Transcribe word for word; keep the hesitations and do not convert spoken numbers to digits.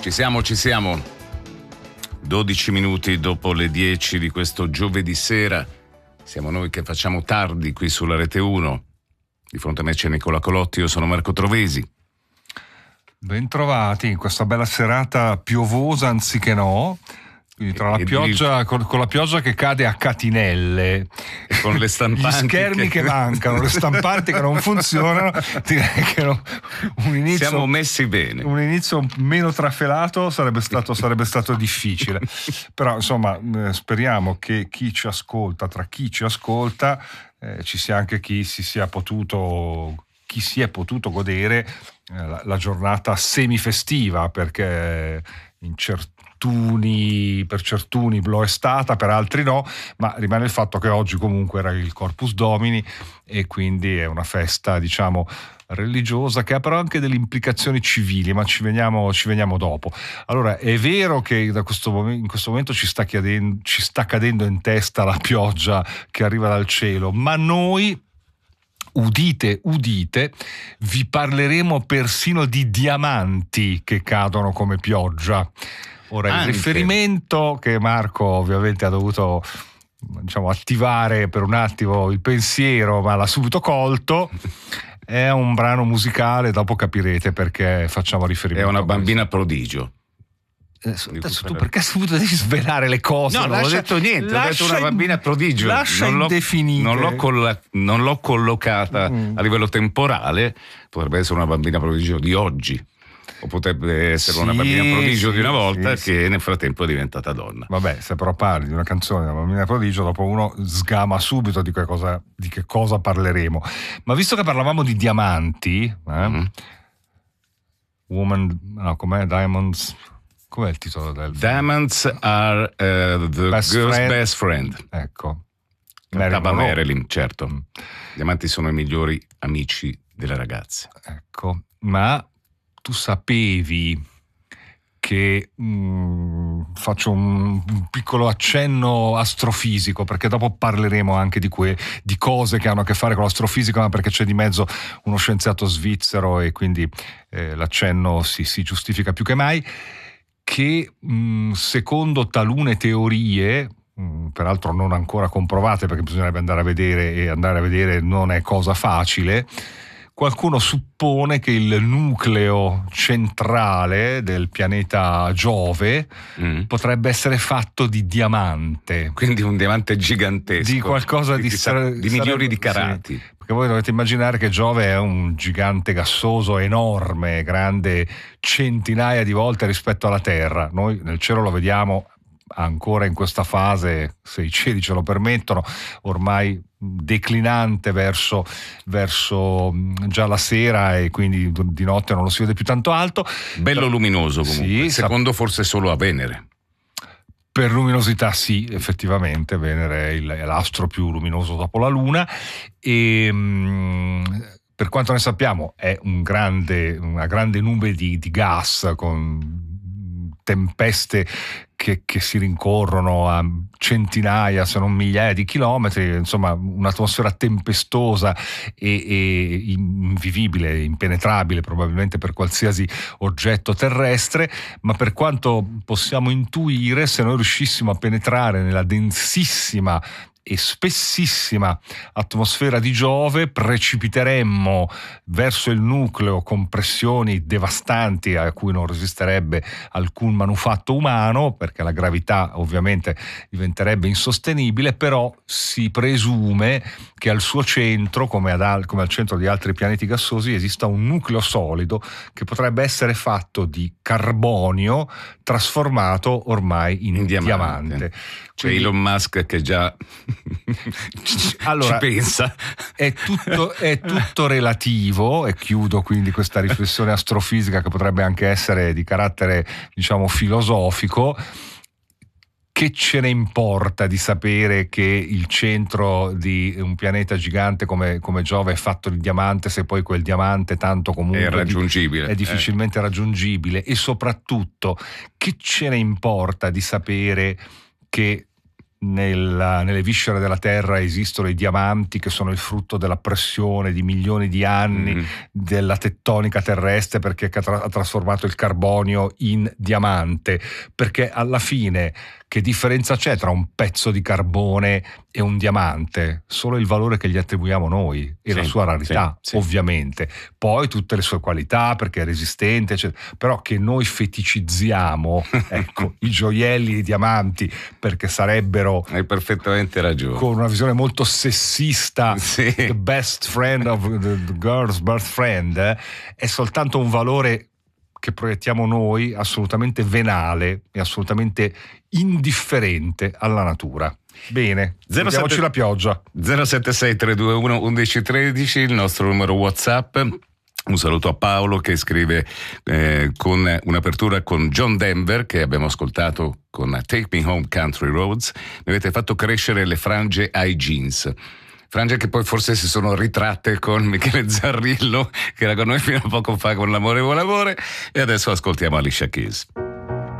Ci siamo, ci siamo. dodici minuti dopo le dieci di questo giovedì sera. Siamo noi che facciamo tardi qui sulla Rete uno. Di fronte a me c'è Nicola Colotti, io sono Marco Trovesi. Bentrovati in questa bella serata piovosa anziché no. Quindi tra la pioggia, con, con la pioggia che cade a catinelle, e con le stampanti, gli schermi che, che mancano, le stampanti che non funzionano, direi che no, un inizio, siamo messi bene. Un inizio meno trafelato sarebbe stato, sarebbe stato difficile. Però insomma speriamo che chi ci ascolta, tra chi ci ascolta, eh, ci sia anche chi si sia potuto, chi si è potuto godere eh, la, la giornata semifestiva, perché in certi per certuni lo è stata, per altri no, ma rimane il fatto che oggi comunque era il Corpus Domini e quindi è una festa, diciamo, religiosa che ha però anche delle implicazioni civili, ma ci veniamo, ci veniamo dopo. Allora, è vero che da questo momento, in questo momento ci sta, chiedendo, ci sta cadendo in testa la pioggia che arriva dal cielo, ma noi, udite, udite, vi parleremo persino di diamanti che cadono come pioggia. Ora, Anche. Il riferimento che Marco ovviamente ha dovuto, diciamo, attivare per un attimo il pensiero, ma l'ha subito colto, è un brano musicale, dopo capirete perché facciamo riferimento. È una bambina prodigio. Adesso, adesso tu perché subito devi svelare le cose? No, non lascia, ho detto niente, ho detto una bambina prodigio. Lascia non l'ho, indefinite. Non l'ho, colla, non l'ho collocata mm. a livello temporale, potrebbe essere una bambina prodigio di oggi. O potrebbe essere sì, una bambina prodigio sì, di una volta sì, che sì. nel frattempo è diventata donna. Vabbè, se però parli di una canzone di una bambina prodigio, dopo uno sgama subito di che cosa, di che cosa parleremo. Ma visto che parlavamo di diamanti, eh? mm. Woman, no, com'è? Diamonds, com'è il titolo del film? Diamonds are uh, the best girl's friend. best friend. Ecco. Cantava Marilyn, certo. Mm. I diamanti sono i migliori amici delle ragazze. Ecco, ma tu sapevi che mh, faccio un, un piccolo accenno astrofisico, perché dopo parleremo anche di, que, di cose che hanno a che fare con l'astrofisica, ma perché c'è di mezzo uno scienziato svizzero e quindi eh, l'accenno si, si giustifica più che mai, che mh, secondo talune teorie, mh, peraltro non ancora comprovate perché bisognerebbe andare a vedere, e andare a vedere non è cosa facile, qualcuno suppone che il nucleo centrale del pianeta Giove mm. potrebbe essere fatto di diamante. Quindi un diamante gigantesco. Di qualcosa di, di, sare- di milioni di carati. Sì, perché voi dovete immaginare che Giove è un gigante gassoso enorme, grande centinaia di volte rispetto alla Terra. Noi nel cielo lo vediamo ancora in questa fase, se i cieli ce lo permettono, ormai declinante verso, verso già la sera, e quindi di notte non lo si vede più tanto alto. Bello luminoso comunque, sì, secondo forse solo a Venere. Per luminosità sì, effettivamente Venere è, il, è l'astro più luminoso dopo la Luna, e mh, per quanto ne sappiamo è un grande, una grande nube di, di gas con tempeste che, che si rincorrono a centinaia se non migliaia di chilometri, insomma un'atmosfera tempestosa e, e invivibile, impenetrabile probabilmente per qualsiasi oggetto terrestre, ma per quanto possiamo intuire, se noi riuscissimo a penetrare nella densissima e spessissima atmosfera di Giove, precipiteremmo verso il nucleo con pressioni devastanti a cui non resisterebbe alcun manufatto umano, perché la gravità ovviamente diventerebbe insostenibile, però si presume che al suo centro, come, ad al, come al centro di altri pianeti gassosi, esista un nucleo solido che potrebbe essere fatto di carbonio trasformato ormai in, in diamante. diamante. C'è Quindi, Elon Musk che già allora, ci pensa. È tutto, è tutto relativo, e chiudo quindi questa riflessione astrofisica che potrebbe anche essere di carattere, diciamo, filosofico. Che ce ne importa di sapere che il centro di un pianeta gigante come, come Giove è fatto di diamante, se poi quel diamante tanto comunque è raggiungibile, è difficilmente eh. raggiungibile, e soprattutto che ce ne importa di sapere che nella, nelle viscere della Terra esistono i diamanti, che sono il frutto della pressione di milioni di anni mm. della tettonica terrestre, perché ha, tra- ha trasformato il carbonio in diamante. Perché alla fine che differenza c'è tra un pezzo di carbone e un diamante? Solo il valore che gli attribuiamo noi e sì, la sua rarità, sì, sì. ovviamente. Poi tutte le sue qualità, perché è resistente, eccetera. Però che noi feticizziamo ecco, i gioielli, i diamanti, perché sarebbero... Hai perfettamente ragione. Con una visione molto sessista, sì. the best friend of the, the girl's best friend, eh, è soltanto un valore che proiettiamo noi, assolutamente venale e assolutamente indifferente alla natura. Bene, vediamoci la pioggia. zero sette sei tre due uno uno uno uno tre zero, il nostro numero WhatsApp. Un saluto a Paolo che scrive eh, con un'apertura con John Denver, che abbiamo ascoltato con Take Me Home Country Roads. Mi avete fatto crescere le frange ai jeans. Frange che poi forse si sono ritratte con Michele Zarrillo, che era con noi fino a poco fa con L'amore vuole amore, e adesso ascoltiamo Alicia Keys.